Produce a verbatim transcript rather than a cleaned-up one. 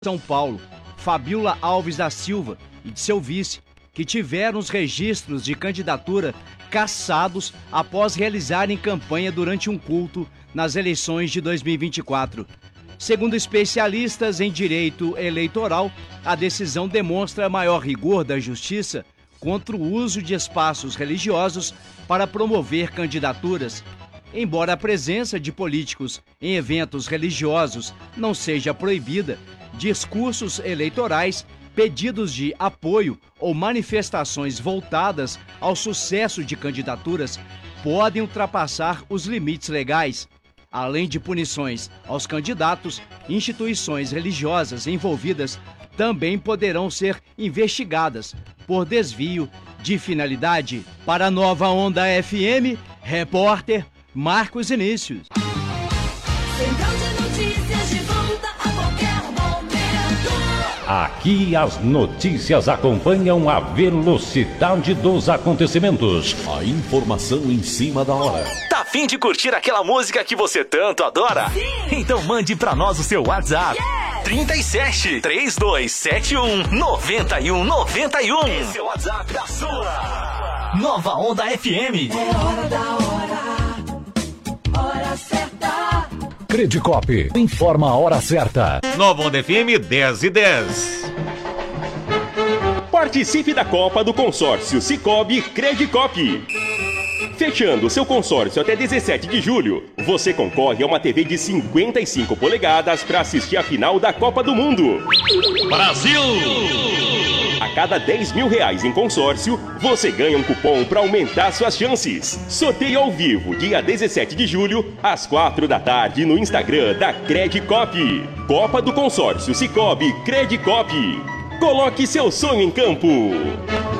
São Paulo, Fabiola Alves da Silva, e de seu vice, que tiveram os registros de candidatura cassados após realizarem campanha durante um culto nas eleições de dois mil e vinte e quatro. Segundo especialistas em direito eleitoral, a decisão demonstra maior rigor da justiça contra o uso de espaços religiosos para promover candidaturas. Embora a presença de políticos em eventos religiosos não seja proibida, discursos eleitorais, pedidos de apoio ou manifestações voltadas ao sucesso de candidaturas podem ultrapassar os limites legais. Além de punições aos candidatos, instituições religiosas envolvidas também poderão ser investigadas por desvio de finalidade. Para a Nova Onda F M, repórter Marcos Inícios. Central de Notícias de volta a qualquer momento. Aqui as notícias acompanham a velocidade dos acontecimentos. A informação em cima da hora. Tá a fim de curtir aquela música que você tanto adora? Sim. Então mande pra nós o seu WhatsApp. Yes. trinta e sete, trinta e dois setenta e um, noventa e um noventa e um. Esse é o WhatsApp da sua Nova Onda F M. É hora da hora. Hora certa. Credicop informa a hora certa. Nova Onda F M dez e dez. Participe da Copa do Consórcio Sicoob Credicop. Fechando seu consórcio até dezessete de julho, você concorre a uma T V de cinquenta e cinco polegadas para assistir a final da Copa do Mundo. Brasil! A cada dez mil reais em consórcio, você ganha um cupom para aumentar suas chances. Sorteio ao vivo, dia dezessete de julho, às quatro da tarde, no Instagram da Credicop. Copa do Consórcio Sicoob Credicop. Coloque seu sonho em campo.